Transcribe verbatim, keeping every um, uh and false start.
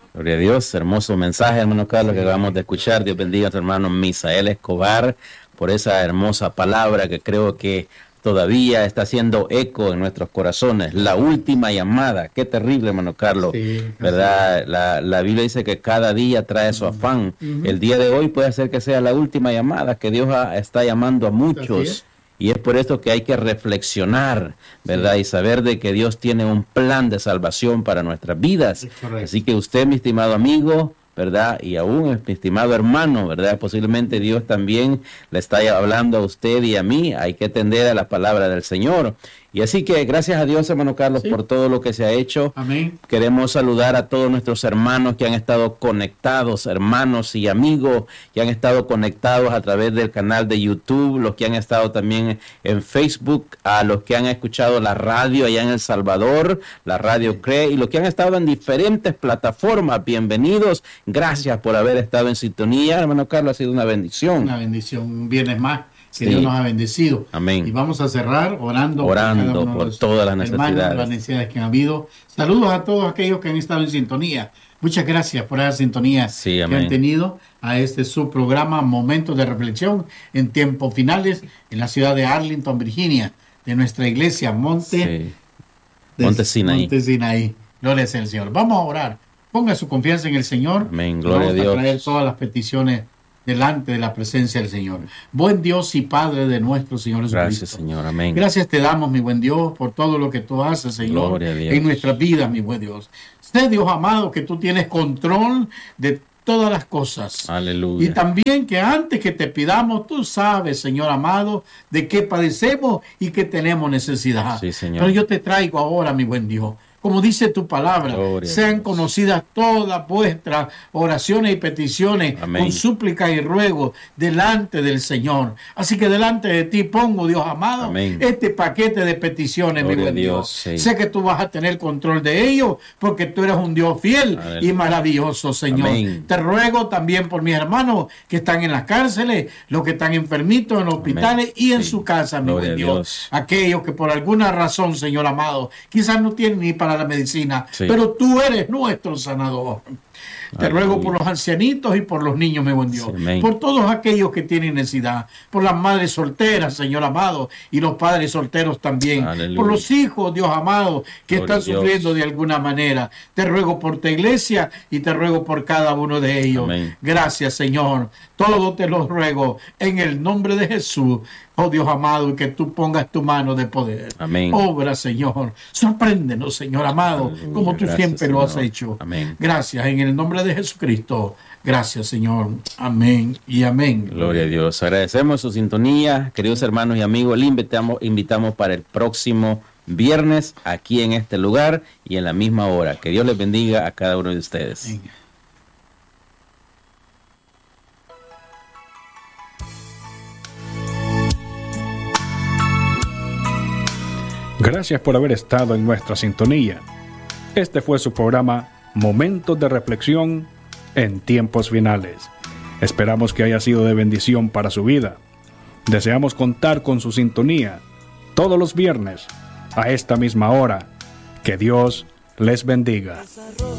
Gloria a Dios, hermoso mensaje, hermano Carlos, que acabamos de escuchar. Dios bendiga a tu hermano Misael Escobar por esa hermosa palabra que creo que todavía está haciendo eco en nuestros corazones. La última llamada, qué terrible, hermano Carlos, sí, ¿verdad? La, la Biblia dice que cada día trae su afán. Uh-huh. El día de hoy puede ser que sea la última llamada, que Dios ha, está llamando a muchos. Y es por esto que hay que reflexionar, ¿verdad? Sí. Y saber de que Dios tiene un plan de salvación para nuestras vidas. Así que usted, mi estimado amigo, ¿verdad? Y aún, mi estimado hermano, ¿verdad? Posiblemente Dios también le está hablando a usted y a mí. Hay que atender a la palabra del Señor. Y así que gracias a Dios, hermano Carlos, sí, por todo lo que se ha hecho. Amén. Queremos saludar a todos nuestros hermanos que han estado conectados, hermanos y amigos que han estado conectados a través del canal de YouTube, los que han estado también en Facebook, a los que han escuchado la radio allá en El Salvador, la radio C R E, y los que han estado en diferentes plataformas. Bienvenidos. Gracias por haber estado en sintonía, hermano Carlos, ha sido una bendición. Una bendición, un viernes más. Que sí. Dios nos ha bendecido. Amén. Y vamos a cerrar orando, orando por, por todas las necesidades. Hermanos, las necesidades que han habido. Saludos a todos aquellos que han estado en sintonía. Muchas gracias por esa sintonía sí, que han tenido a este subprograma Momentos de Reflexión en tiempos finales en la ciudad de Arlington, Virginia, de nuestra iglesia Monte, sí. Monte Sinaí. Monte Sinaí. Gloria al Señor. Vamos a orar. Ponga su confianza en el Señor. Amén. Gloria Vamos a Dios. A traer todas las peticiones delante de la presencia del Señor. Buen Dios y Padre de nuestro Señor Jesucristo. Gracias, Señor. Amén. Gracias te damos, mi buen Dios, por todo lo que tú haces, Señor, en nuestras vidas, mi buen Dios. Sé, Dios amado, que tú tienes control de todas las cosas. Aleluya. Y también que antes que te pidamos, tú sabes, Señor amado, de qué padecemos y que tenemos necesidad. Sí, Señor. Pero yo te traigo ahora, mi buen Dios, como dice tu palabra, Gloria sean conocidas todas vuestras oraciones y peticiones. Amén. Con súplica y ruego delante del Señor. Así que delante de ti pongo, Dios amado, Amén. Este paquete de peticiones, Gloria mi buen Dios. Dios. Sí. Sé que tú vas a tener control de ellos porque tú eres un Dios fiel Aleluya. Y maravilloso, Señor. Amén. Te ruego también por mis hermanos que están en las cárceles, los que están enfermitos en los hospitales Amén. Y en sí. Su casa, mi Gloria buen Dios. Dios. Aquellos que por alguna razón, Señor amado, quizás no tienen ni para la medicina, sí. Pero tú eres nuestro sanador. Te Aleluya. Ruego por los ancianitos y por los niños, mi buen Dios. Sí, por todos aquellos que tienen necesidad. Por las madres solteras, Señor amado, y los padres solteros también. Aleluya. Por los hijos, Dios amado, que Gloria están sufriendo de alguna manera. Te ruego por tu iglesia y te ruego por cada uno de ellos. Amén. Gracias, Señor. Todo te lo ruego en el nombre de Jesús. Oh Dios amado, que tú pongas tu mano de poder. Amén. Obra, Señor. Sorpréndenos, Señor amado, Aleluya. Como tú Gracias, siempre Señor. Lo has hecho. Amén. Gracias en el nombre de Jesucristo. Gracias, Señor. Amén y amén. Gloria a Dios. Agradecemos su sintonía, queridos hermanos y amigos. Le invitamos, invitamos para el próximo viernes aquí en este lugar y en la misma hora. Que Dios les bendiga a cada uno de ustedes. Amén. Gracias por haber estado en nuestra sintonía. Este fue su programa Momentos de Reflexión en tiempos finales. Esperamos que haya sido de bendición para su vida. Deseamos contar con su sintonía todos los viernes a esta misma hora. Que Dios les bendiga.